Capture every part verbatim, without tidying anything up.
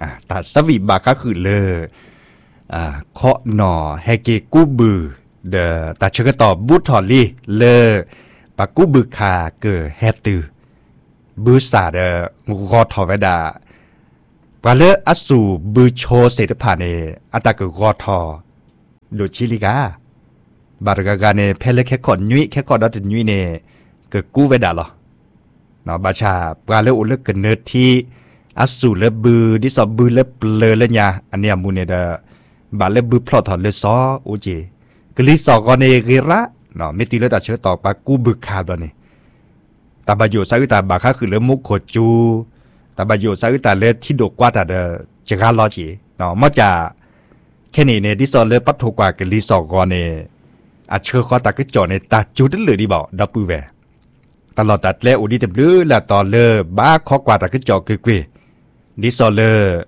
อ่าตาสวิบาก็คือเลออ่าเคาะหนอแฮเกกูบือเดตาเชกตอบุทอลีเลอปากูบือคาเกอแฮตือบือสาเดงอทอเวดาปาเลออสูบือโชเสตผาเนอัตาเกกอทอโดชิลิกาบาร์กากาเนเพลแค่ขอนยุยแค่ขอดอดยุยเนเกกูเวดาหรอเนาะบาชาปาเลออุลเกเนที่อสูเลบือดิสอบือเลเปลเลญาอันเนี้ยมูเนเดบาเลบือพลอทอเลซอโอเจกลิสอกอเนกิระเนาะเมติเลตาเชตอปากูบึกคาดอเนตาบาโยซาอุตาบาคาคือเลมุโคจูตาบาโยซาอุตาเลที่ดกว่าตาเดจกาลอจีเนาะมอจาแค่นี้เนดิสอเลปัตโทกว่ากลิสอกอเนอาเชอคอตากึจอในตาจูดเลยดิบ่ดับปูแวตลอดตัดเลอุดิเตบลือละตอเลบ้าคอกว่าตากึจอกึกเวดิสอเล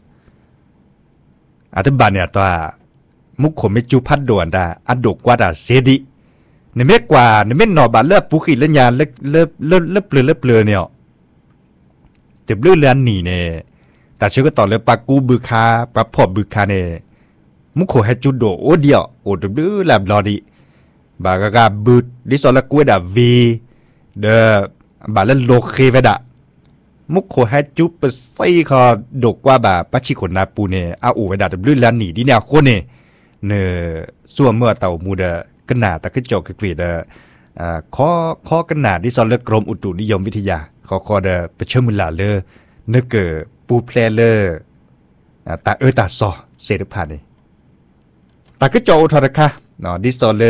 อาตบานเนี่ยตัวมุขเมจูพัดด่วนดาอัดดกว่าดาเสดิในเมกว่าในเมนนอบาเลิบปุขิเลญาเลิบเลิบเลิบเลิบเปลือเลิบเปลือเนี่ยเต็บลือเลือนหนีเนี่ยแต่เชื่อก็ต่อเลยปากูบึกคาปาพอบบึกคาเนี่ยมุขให้จุดโดโอเดียวโอเต็บลือแลบลอดีบากากาบึดดิสอลกูดาวีเดอบาเลโลเคเวดามุขให้จุปไซคอดกว่าบาปัชิขนาปูเนี่ยอาอูเวดาเต็บลือเลือนหนีดิเนี่ยคนเนี่ยเนอส่วนเมื่อเต่ามูเดกนาตะกึจอกกวีเดอ่าข้อข้อกนาดิสอลกรมอุตุนิยมวิทยาขอคอเดไปเชื่อมุลาเลเนเกอปูเพลเลอ่าตาเอตาซอเสด็จผ่านนี่ตะกึจออุทรคะเนาะดิสอล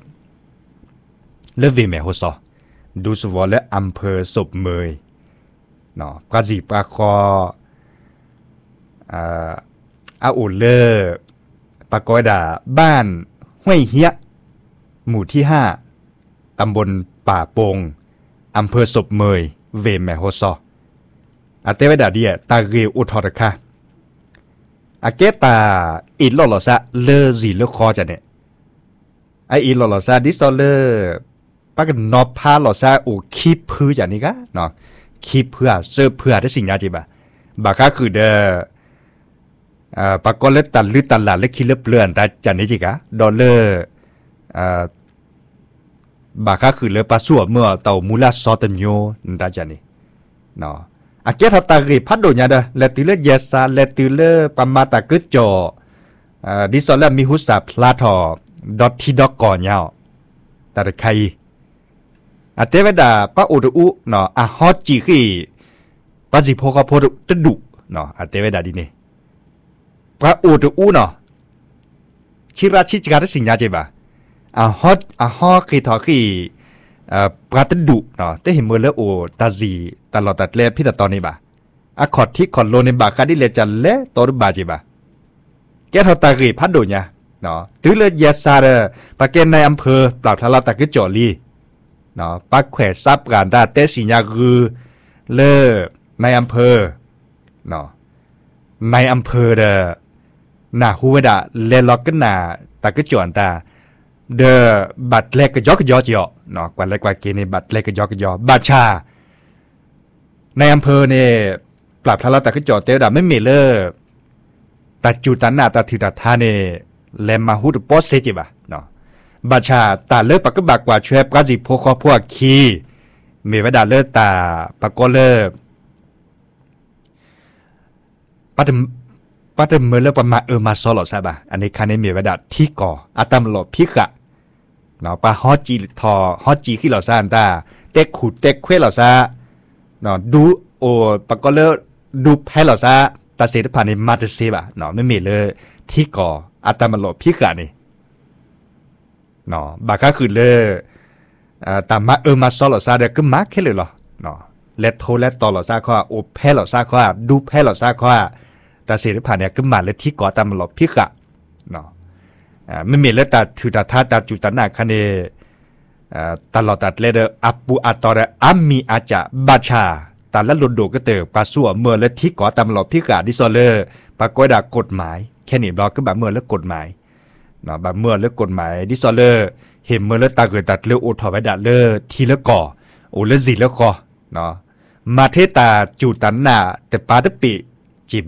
เลวิเมโฮซอดูสวอลอำเภอศพเมยเนาะกาจีปาคออ่าอาอูเลปากอยดาบ้านห้วยเฮียหมู่ที่ห้าตำบลป่าโปงอำเภอศพเมยเวแมโฮซออาเตเวดาเดียตาเกอุทอร์คะอาเกตาอิลลอลอซาเลจีเลคอจะเนี่ยไออิลลอลอซาดิซอเลปากนอพาลอซาโอคีพื้จะนี่กะเนาะคีเพื่อเสื้อเพื่อได้สิ่งยาจีบะบาคาคือเดอ่าปากกอเลตันลือตันหลาเลคิเลเปลือนแต่จันนี้จิกะดอลเลอร์อ่าบาคาคือเลปาสัวเมื่อเต่ามูลาซอตโยนตาจันนี่เนาะอาเกทอตากีพัดโดญาเดเลติเลเยสาเลติเลปามาตากึจออ่าดิซอลเลมิฮุสาพลาทอดอททีดอกก่อนยาวตาตะไคอาเตเวดาปะอุดอุเนาะอาฮอจิคีปะสิโพกะโพดตะดุเนาะอาเตเวดาดิเนปะอุดอุเนาะชิราชิจการสิญญาเจบะอาฮอตอาฮอคีทอคีเอ่อปะตะดุเนาะเตเห็นเมื่อเลโอตาซีตลอดตัดเลพิตะตอนนี้บะอะคอร์ดที่คอนโลในบาคาดิเลจันเลตอรบาเจบะแกทอตากีพัดโดญาเนาะตือเลเยซาเดปะเกนในอำเภอปราบทะลาตะกึจอลีเนาะปักแขวซับการดาเตสิญญาคือเลอในอำเภอเนาะในอำเภอเดนาฮูเวดาเลล็อกกันนาตะกึจอนตาเดบัดเล็กกยอกยอจอเนาะกว่าเล็กกว่าเกนี่บัดเล็กกยอกยอบัดชาในอำเภอเนี่ยปราบทะลาตะกึจอเตดาไม่มีเลอตัดจูตันนาตาถิดาทาเนเลมาฮูดปอเซจิบะเนาะบัชาตาเลิกปากก็บากกว่าช่วยปราจิโพคอพวกคีเมวดาเลิกตาปากก็เลิกปัดปัดเมื่อเลิกประมาเออมาซอลอซาบะอันนี้คันนี้เมวดาที่ก่ออาตามหลอพิกะเนาะปาฮอจีทอฮอจีขี้หลอซาอันตาเต็กขุดเต็กเควหลอซาเนาะดูโอปากก็เลิกดูแพ้หลอซาตาเสด็จผ่านในมาเตเซบะเนาะไม่มีเลยที่ก่ออาตามหลอพิกะนี่เนาะบาคาคือเลอตามมาเออมาซอลอซาเดก็มาแค่เลยเหรอเนาะเลโทเลตอลอซาข้อโอแพ้หลอซาข้อดูแพ้หลอซาข้อตาเสด็จผ่านเนี่ยก็มาเลยที่ก่อตามหลอพิกะเนาะอ่าไม่มีเลยตาถือตาท่าตาจุตนาคันเนอ่าตลอดตัดเลเดออัปปูอัตอระอัมมีอาจาบาชาตาละลุนโดก็เตอปาสัวเมื่อและที่ก่อตามหลอพิกะดิซอเลอร์ปากอยดากฎหมายแค่นี้บล็อกก็แบบเมื่อและกฎหมายเนาะแบบเมื่อเลิกกฎหมายดิซอเลอร์เห็นเมื่อเลิกตาเกิดตัดเลือกโอทอไว้ดัดเลือกทีละก่อโอเลือกสีละคอเนาะมาเทตาจูตันนาแต่ปาตปิจีบะ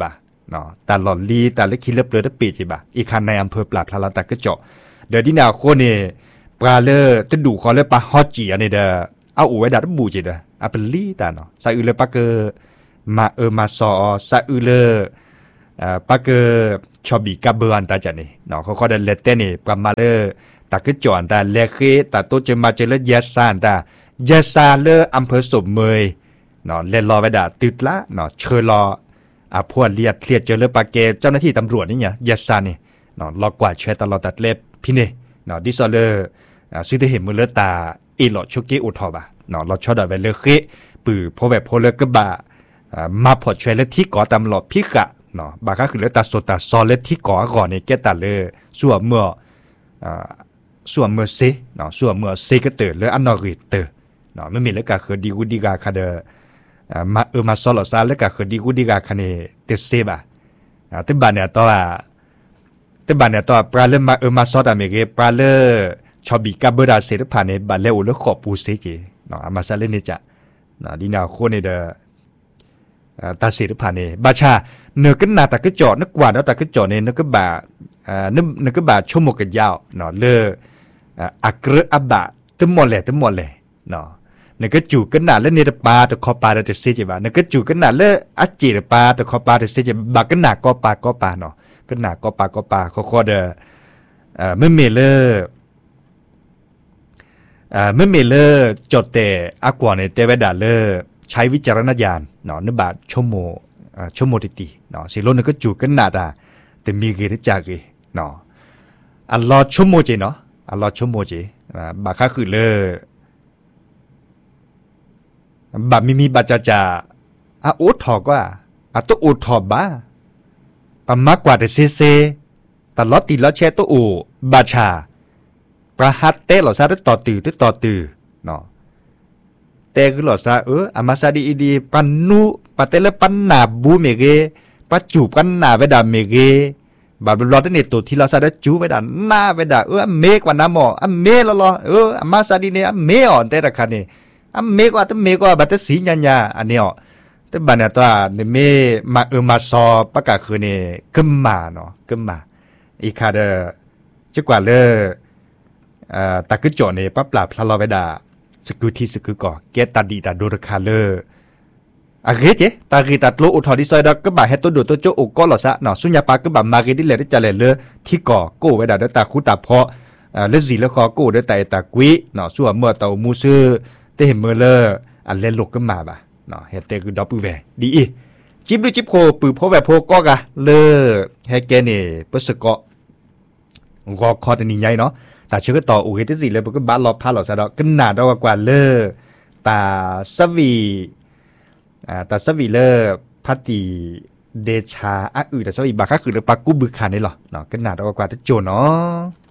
เนาะแต่หลอดลีแต่เล็กคิดเล็บเลยตั้งปีจีบะอีคันในอำเภอปราบพลาตากระเจาะเดี๋ยวที่นาโคเนี่ยปลาเลอจะดูเขาเลยปลาฮอตจีอันนี้เด้อเอาอูไว้ดัดบูจีเด้อเอาเป็นลีแต่เนาะใส่อือเลยปลาเกอมาเออมาซอใส่อือเลยอ่าปลาเกอชอบบีกับเบอร์อันตาจันนี่เนาะเขาเขาเดินเล็ดเต้นี่ปลามาเลอตากระเจาะแต่เล็กเแต่ตัวจะมาเจอเลยยาซานแต่ยาซาเลออำเภอสมเมยเนาะเล่นรอไว้ดัดติดละเนาะเชิญรออ่าพวกเลียดเครียดเจอเลยปลาเกเจ้าหน้าที่ตำรวจนี่เนี่ยยาซานี่เนาะรอกว่าแชร์ตลอดตัดเล็บพี่เน่เนาะดิซอเลอร์ซึ่งได้เห็นมือเลือดตาอีหลอดชุกี้อุทอบะเนาะเราชอบได้เวลเคปือพอแบบพอเลือกบะมาพอช่วยเลือดที่ก่อตำหลอดพิกะเนาะบางครั้งคือเลือดตาสดตาซอเลือดที่ก่อก่อนในแก่ตาเลยส่วนเมื่อส่วนเมื่อเซเนาะส่วนเมื่อเซก็เตอเลือดอันนอริเตอเนาะไม่มีเลือดกาคือดีกูดีกาคาเดมาเออมาซอลซาเลือดกาคือดีกูดีกาคาเนเตเซบะแต่บ้านเนี่ยตัวแต่บ้านเนี่ยตัวปลาเลือดมาเออมาซอดอเมริกปลาเลือดชอบบีกับเบอร์ดาเซตผ่านในบ้านเล่อุลขอบปูเซจีเนาะอามาซาเลนิจ่าเนาะดีนาโคเนเดตาเซตผ่านในบาชาเนื้อกันนาตะก็จอดนึกว่าเนาะตะก็จอดในนึกก็บ่าอ่านึกนึกก็บ่าชั่วโมงกันยาวเนาะเลืออักเรอับบะตึมหมดเลยตึมหมดเลยเนาะนึกก็จูกันนาเล่นเนตปาตะคอปาตะเซจีบ่านึกก็จูกันนาเล่อัจจิตปาตะคอปาตะเซจีบากันนาก็ปาก็ปาเนาะกันนาก็ปาก็ปาเขาข้อเดเอ่อไม่เมเลออ่าเมื่อเมเลอร์จดแต่อากว่าในเตเวดาเลอร์ใช้วิจารณญาณเนาะนึบาทชั่วโมงอ่าชั่วโมงติติเนาะสิโลนึก็จูกันนาดาแต่มีเกณฑ์จากีเนาะอัลลอฮ์ชั่วโมงเจเนาะอัลลอฮ์ชั่วโมงเจอ่าบาค่าคือเลอบามีมีบาจาจาอ่ะอุดถอกว่าอ่ะตัวอุดถอบบ้าปามากกว่าแต่เซเซตลอดติลอดแชตัวอูบาชาประหัตเตหลอซาได้ต่อตื่อได้ต่อตื่อเนาะแต่คือหลอซาเอออามาซาดีอีดีปันนุปะเตเลปันนาบูเมเกปัจจุปันนาเวดาเมเกบาบลอดเนี่ยตัวที่เราซาได้จูเวดาหน้าเวดาเออเมกว่าน้ำหมออเมลลอเอออามาซาดีเนี่ยเมอ่อนแต่ละคันนี่อเมกว่าแต่เมกว่าบัตสีญาญาอันเนี้ยแต่บันเนี่ยตัวเนี่ยเมมาเออมาซอประกาศคือเนี่ยกึมมาเนาะกึมมาอีคาเดจักว่าเลอตากึจ่อเนี่ยปั๊บปราบพลาลอเวดาสกุทีสกุก่อเกตาดีตาดูรคาเลออะเกเจตากีตัดโลอุทอดิซอยดก็บ่าเฮตัวดูตัวโจอุก็หลอซะเนาะสุญญาปาก็บ่ามาเกดิเลได้จะเลเลอที่ก่อโกเวดาได้ตาคุตาเพาะเลสีแล้วคอโกได้ตาตากุยเนาะส่วนเมื่อเตามูซื้อได้เห็นเมื่อเลออันเล่นลกก็มาบ่ะเนาะเฮเตคือดอปูแวดีอีจิบดูจิบโคปือโพแวโพก็กะเลอเฮเกเน่เปสกอก็คอตนี่ใหญ่เนาะแต่เชื่อต่ออุเกติสิเลยมันก็บ้านรอพาหลอซะดอกก็หนาดอกว่าเลอตาสวีอ่าตาสวีเลอพัตติเดชาอ่ะอือแต่สวีบาค่าคือเลอปากุบึกขันนี่หรอเนาะก็หนาดอกว่าจะโจเนาะ